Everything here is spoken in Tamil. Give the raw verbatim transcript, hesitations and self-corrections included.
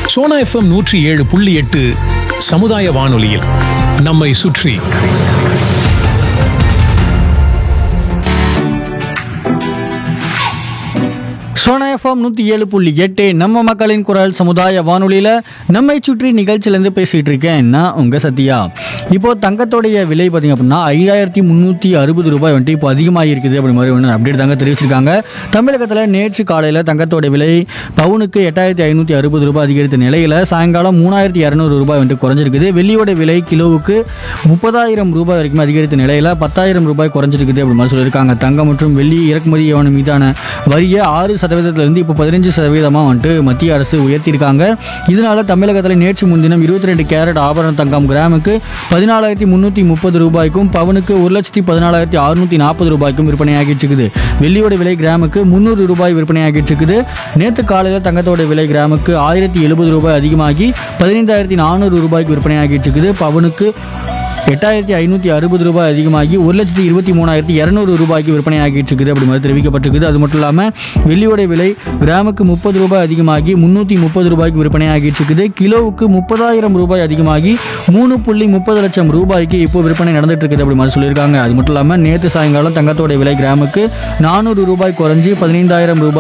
சோனா எஃப்எம் நூற்றி ஏழு புள்ளி எட்டு சமுதாய வானொலியில் நம்மை சுற்றி. சோனா எஃப்எம் நூற்றி ஏழு புள்ளி எட்டு நம்ம மக்களின் குரல் சமுதாய வானொலியில் நம்மை சுற்றி நிகழ்ச்சியிலேருந்து பேசிகிட்டு இருக்கேன் நான் உங்கள் சத்யா. இப்போது தங்கத்தோடைய விலை பார்த்திங்க அப்படின்னா ஐயாயிரத்தி முந்நூற்றி அறுபது ரூபாய் வந்துட்டு இப்போ அதிகமாக இருக்குது அப்படி மாதிரி ஒன்று அப்டேட் தாங்க தெரிவிச்சிருக்காங்க. தமிழகத்தில் நேற்று காலையில் தங்கத்தோட விலை பவுனுக்கு எட்டாயிரத்தி ஐநூற்றி அறுபது ரூபாய் அதிகரித்த நிலையில் சாயங்காலம் மூணாயிரத்தி இரநூறு ரூபாய் வந்துட்டு குறைஞ்சிருக்குது. வெள்ளியோட விலை கிலோவுக்கு முப்பதாயிரம் ரூபாய் வரைக்கும் அதிகரித்த நிலையில் பத்தாயிரம் ரூபாய் குறைஞ்சிருக்குது அப்படி மாதிரி சொல்லியிருக்காங்க. தங்கம் மற்றும் வெள்ளி இறக்குமதி மீதான வரியை ஆறு சதவீதத்திலிருந்து இப்போ பதினஞ்சு சதவீதமாக வந்துட்டு மத்திய அரசு உயர்த்தியிருக்காங்க. இதனால தமிழகத்தில் நேற்று முன்தினம் இருபத்தி ரெண்டு கேரட் ஆபரண தங்கம் கிராமுக்கு பதினாலாயிரத்தி முந்நூற்றி முப்பது ரூபாய்க்கும் பவுனுக்கு ஒரு லட்சத்தி பதினாலாயிரத்தி அறுநூற்றி நாற்பது ரூபாய்க்கும் விற்பனையாகிட்டு இருக்குது. வெள்ளியோட விலை கிராமுக்கு முந்நூறு ரூபாய் விற்பனையாகிட்டு இருக்குது. நேற்று காலையில் தங்கத்தோட விலை கிராமுக்கு ஆயிரத்தி எழுபது ரூபாய் அதிகமாகி பதினைந்தாயிரத்தி நானூறு ரூபாய்க்கு விற்பனையாகிட்டு இருக்குது. பவுனுக்கு எட்டாயிரத்தி ஐநூற்றி அறுபது ரூபாய் அதிகமாகி ஒரு லட்சத்தி இருபத்தி மூணாயிரத்தி இரநூறு ரூபாய்க்கு விற்பனையாகிட்டு இருக்குது அப்படி மாதிரி தெரிவிக்கப்பட்டிருக்குது. அது மட்டும் இல்லாமல் வெள்ளியோட விலை கிராமுக்கு முப்பது ரூபாய் அதிகமாகி முந்நூற்றி முப்பது ரூபாய்க்கு விற்பனையாகிட்டு இருக்குது. கிலோவுக்கு முப்பதாயிரம் ரூபாய் அதிகமாகி மூணு புள்ளி முப்பது லட்சம் ரூபாய்க்கு இப்போ விற்பனை நடந்துட்டு இருக்குது அப்படி மாதிரி சொல்லியிருக்காங்க. அது மட்டும் இல்லாமல் நேற்று சாயங்காலம் தங்கத்தோட விலை கிராமுக்கு நானூறு ரூபாய் குறைஞ்சி பதினைந்தாயிரம் ரூபாய்